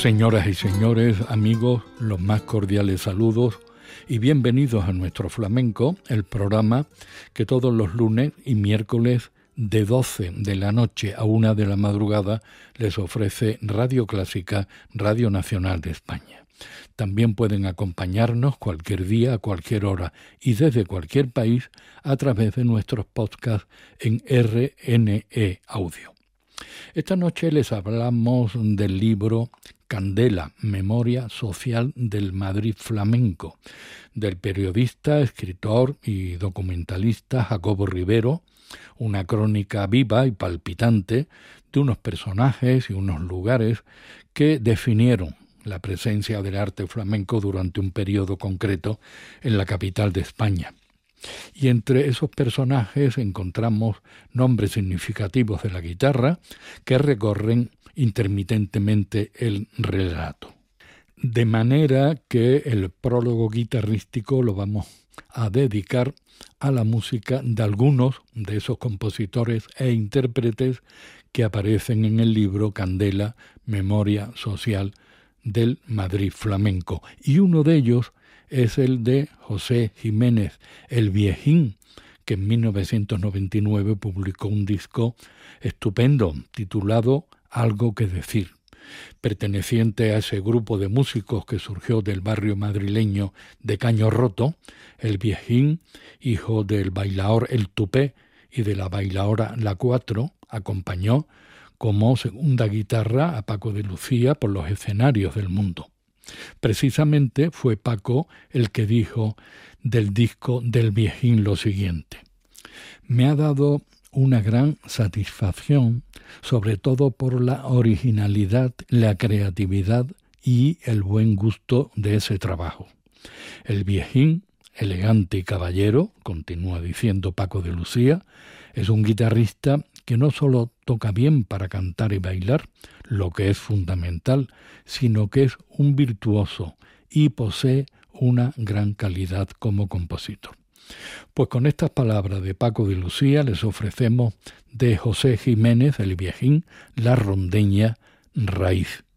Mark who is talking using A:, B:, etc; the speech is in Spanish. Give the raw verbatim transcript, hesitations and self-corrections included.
A: Señoras y señores, amigos, los más cordiales saludos y bienvenidos a Nuestro Flamenco, el programa que todos los lunes y miércoles de doce de la noche a una de la madrugada les ofrece Radio Clásica, Radio Nacional de España. También pueden acompañarnos cualquier día, a cualquier hora y desde cualquier país a través de nuestros podcasts en R N E Audio. Esta noche les hablamos del libro Candela, Memoria Social del Madrid Flamenco, del periodista, escritor y documentalista Jacobo Rivero, una crónica viva y palpitante de unos personajes y unos lugares que definieron la presencia del arte flamenco durante un periodo concreto en la capital de España. Y entre esos personajes encontramos nombres significativos de la guitarra que recorren intermitentemente el relato. De manera que el prólogo guitarrístico lo vamos a dedicar a la música de algunos de esos compositores e intérpretes que aparecen en el libro Candela, Memoria Social del Madrid Flamenco. Y uno de ellos es el de José Jiménez, el Viejín, que en mil novecientos noventa y nueve publicó un disco estupendo titulado Algo que decir, perteneciente a ese grupo de músicos que surgió del barrio madrileño de Caño Roto. El Viejín, hijo del bailaor El Tupé y de la bailaora La Cuatro, acompañó como segunda guitarra a Paco de Lucía por los escenarios del mundo. Precisamente fue Paco el que dijo del disco del Viejín lo siguiente: me ha dado una gran satisfacción, sobre todo por la originalidad, la creatividad y el buen gusto de ese trabajo. El Viejín, elegante y caballero, continúa diciendo Paco de Lucía, es un guitarrista que no solo toca bien para cantar y bailar, lo que es fundamental, sino que es un virtuoso y posee una gran calidad como compositor. Pues con estas palabras de Paco de Lucía les ofrecemos de José Jiménez, el Viejín, la rondeña Raíz.